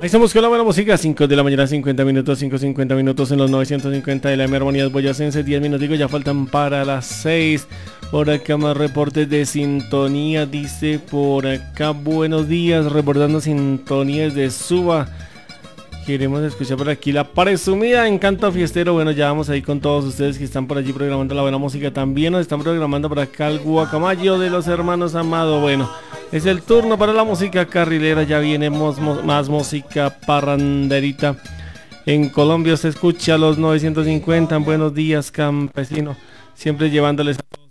Ahí estamos con la buena música, 5 de la mañana, 50 minutos, 5:50 minutos en los 950 de la M Armonías Boyacense, 10 minutos ya faltan para las 6. Por acá más reportes de sintonía, dice por acá, buenos días, reportando sintonías de Suba. Queremos escuchar por aquí la presumida Encanto Fiestero. Bueno, ya vamos ahí con todos ustedes que están por allí programando la buena música. También nos están programando por acá el Guacamayo de los hermanos Amado. Bueno, es el turno para la música carrilera. Ya viene más música parranderita. En Colombia se escucha los 950. Buenos días, campesino. Siempre llevándoles a